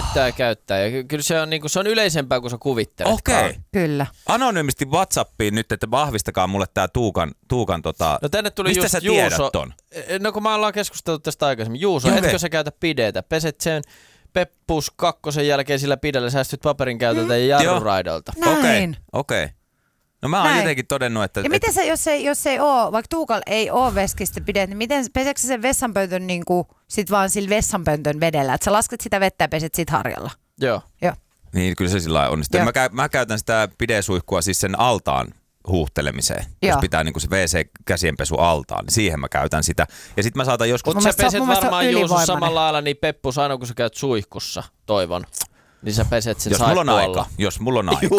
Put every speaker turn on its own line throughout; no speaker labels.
Käyttää. Ja kyllä se on, niin kuin, se on yleisempää kuin sä kuvittelet.
Okei.
Kyllä.
Anonyymisti WhatsAppiin nyt, että vahvistakaa mulle tää Tuukan
No tänne tuli
mistä
just
sä tiedät ton?
No kun mä ollaan keskustellut tästä aikaisemmin. Juuso, etkö sä käytä pideitä? Peset sen Peppus 2 jälkeen sillä pidellä, säästyt paperin käytöltä ja jarruraidolta.
Okei. No mä oon jotenkin todennut, että...
Ja miten se, jos ei oo, vaikka Tuukalla ei oo veskistä pideet, niin miten peseekö sä sen vessanpöntön niinku sit vaan sillä vessanpöntön vedellä? Että sä lasket sitä vettä ja peset sit harjalla?
Joo.
Niin, kyllä se sillä lailla onnistuu. Mä käytän sitä pidesuihkua siis sen altaan huuhtelemiseen. Jos pitää niinku se WC-käsienpesu altaan, niin siihen mä käytän sitä. Ja sit mä saatan joskus...
Mutta sä peset varmaan Juuso samalla lailla niin Peppus aina kun sä käyt suihkussa, toivon. Niin sä peset sen saippualla.
Jos mulla on aika.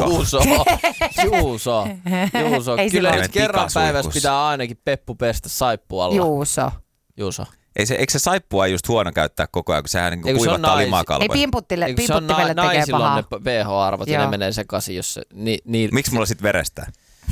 Juuso. Kyllä nyt kerran päivässä pitää ainakin Peppu pestä saippualla. Juuso.
Eikö se saippua just huono käyttää koko ajan, kun sehän niin kuivattaa limakalvoja?
Ei pimputtivelle tekee pahaa.
Naisilla on ne pH-arvot ja ne menee sekaisin, jos se...
Miksi mulla sit verestää?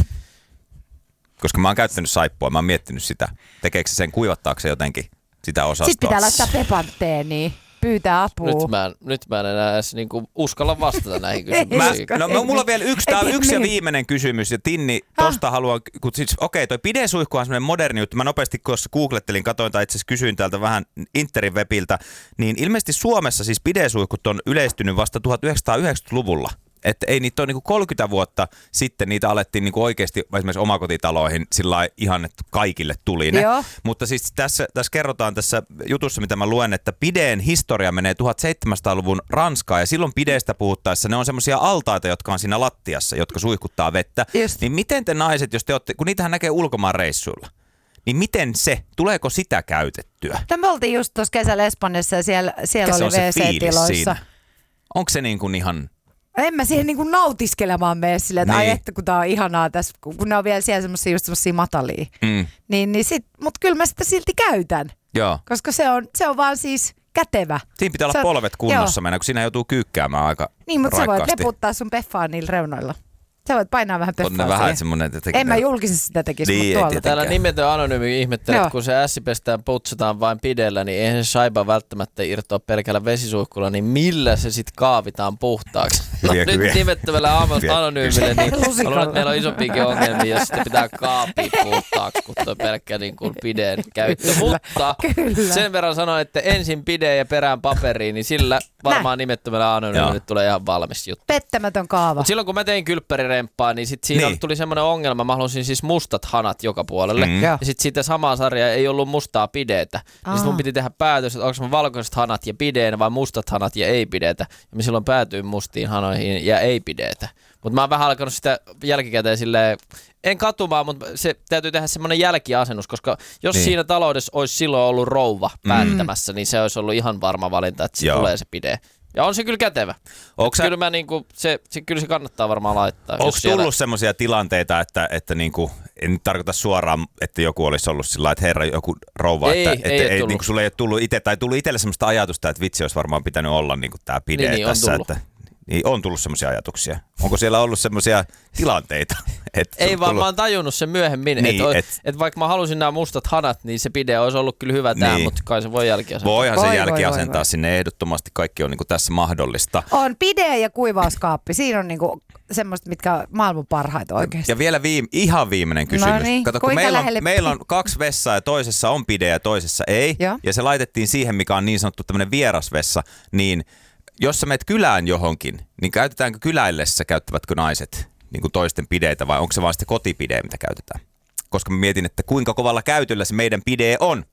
Koska mä oon käyttänyt saippua, mä oon miettinyt sitä. Tekeekö se sen, kuivattaako se jotenkin sitä osastoa?
Sitten pitää laittaa pepantteeniin. Pyytää apua.
Nyt mä en enää edes niinku uskalla vastata näihin kysymyksiin.
Mulla on vielä yksi ja viimeinen kysymys. Ja Tinni, tosta haluan, siis toi pidesuihkuhan on semmoinen moderni juttu. Mä nopeasti tuossa googlettelin, katoin tai itse asiassa kysyin täältä vähän Interin webiltä. Niin ilmeisesti Suomessa siis pidesuihkut on yleistynyt vasta 1990-luvulla. Että ei niitä ole niinku 30 vuotta sitten, niitä alettiin niinku oikeasti esimerkiksi omakotitaloihin sillä ihan, että kaikille tuli ne.
Joo.
Mutta siis tässä kerrotaan tässä jutussa, mitä mä luen, että pideen historia menee 1700-luvun Ranskaan ja silloin pideestä puhuttaessa ne on semmoisia altaita, jotka on siinä lattiassa, jotka suihkuttaa vettä.
Just.
Niin miten te naiset, jos te olette, kun niitähän näkee ulkomaan reissuilla, niin miten tuleeko sitä käytettyä?
Me oltiin just tuossa kesällä Espanjassa ja siellä oli WC-tiloissa.
Onko se niin kuin ihan...
En mä siihen niinku nautiskelemaan mene silleen, että ai että kun tää on ihanaa tässä, kun ne on vielä siellä semmosia matalia. Niin sit, mut kyllä mä sitä silti käytän.
Joo.
Koska se on vaan siis kätevä.
Siinä pitää olla polvet kunnossa mennä, kun siinä joutuu kyykkäämään aika
niin, mutta sä voit
raikkaasti.
leputtaa sun peffaa niillä reunoilla. Sä voit painaa vähän peffaa siihen. En mä julkisesti sitä tekisi,
niin,
mutta tuolla.
Täällä nimetön anonyymi ihmettelee, että kun se ässi pestään putsataan vain pidellä, niin eihän se shaiba välttämättä irtoa pelkällä vesisuihkulla, niin millä se sitten kaavitaan puhtaaksi? Nyt nimettömällä anonyymille, niin haluan, että meillä on isompiakin ongelmia, jos sitten pitää kaapia puhtaaksi, kun tuo pelkkä niin kuin pideen käyttö. Mutta sen verran sanoin, että ensin pide ja perään paperiin, niin sillä varmaan nimettömällä anonyymille tulee ihan valmis juttu.
Pettämätön kaava.
Mutta silloin kun mä tein kylppäriremppaa, niin sit siinä tuli semmoinen ongelma, mä halusin siis mustat hanat joka puolelle. Ja sitten siitä samaa sarjaa ei ollut mustaa pideetä. Ja sit mun piti tehdä päätös, että onko mä valkoiset hanat ja pideenä vai mustat hanat ja ei pidetä. Ja mä silloin päätyin mustiin hanoihin ja ei pidetä. Mutta mä oon vähän alkanut sitä jälkikäteen silleen, en katumaan, mutta se täytyy tehdä semmoinen jälkiasennus, koska jos siinä taloudessa olisi silloin ollut rouva päättämässä, niin se olisi ollut ihan varma valinta, että se tulee se pide. Ja on se kyllä kätevä. Kyllä, kyllä se kannattaa varmaan laittaa.
Onko tullut semmoisia tilanteita, että niinku, en tarkoita suoraan, että joku olisi ollut sillä lailla, että herra, joku rouva,
ei
niinku sulle ei ole tullut itse, tai tullut itselle semmoista ajatusta, että vitsi olisi varmaan pitänyt olla niinku tämä pide
niin,
tässä.
Niin
on tullut semmoisia ajatuksia. Onko siellä ollut semmoisia tilanteita?
Ei vaan mä oon tajunnut sen myöhemmin, niin, että vaikka mä halusin nämä mustat hanat, niin se pide olisi ollut kyllä hyvä tähän, mutta kai se voi jälkiasentaa.
Voihan se jälkiasentaa sinne ehdottomasti, kaikki on niinku tässä mahdollista.
On pide ja kuivauskaappi, siinä on niinku semmoista, mitkä on maailman parhaita oikeasti.
Ja vielä ihan viimeinen kysymys.
No niin,
kato, kun meillä on 2 vessaa ja toisessa on pide ja toisessa ei, ja se laitettiin siihen, mikä on niin sanottu tämmöinen vierasvessa, niin jos sä menet kylään johonkin, niin käytetäänkö kyläillessä, käyttävätkö naiset niin kuin toisten pideitä vai onko se vaan sitten kotipide, mitä käytetään? Koska mä mietin, että kuinka kovalla käytöllä se meidän pide on.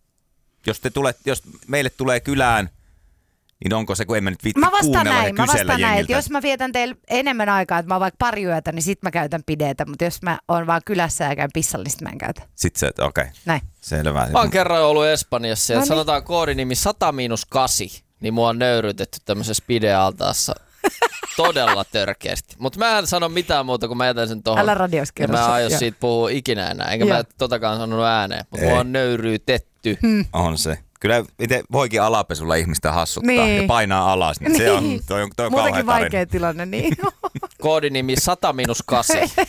Jos meille tulee kylään, niin onko se, kun en mä nyt viitti kuunnella ja kysellä jengiltä.
Jos mä vietän teille enemmän aikaa, että mä oon vaikka pari yötä, niin sit mä käytän pideitä. Mutta jos mä oon vaan kylässä ja käyn pissalla, niin sit mä en käytä.
Sitten se, okei.
Näin.
Selvä.
Mä oon kerran ollut Espanjassa ja sanotaan koodinimi 100-8. Niin mua on nöyryytetty tämmöisessä pidealtaassa todella törkeästi. Mutta mä en sano mitään muuta, kun mä jätän sen tohon.
Älä radios
ja mä aion siitä puhua ikinä enää. Enkä mä totakaan sanonut ääneen. Mutta mua on nöyryytetty.
On se. Kyllä itse voikin alapesulla ihmistä hassuttaa ja painaa alas. Niin se on, toi on
muutenkin vaikea tilanne. Niin.
Koodinimi 100-8.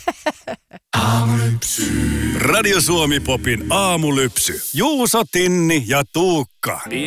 Aamulypsy. Radio Suomi Popin aamulypsy. Juuso, Tinni ja Tuukka.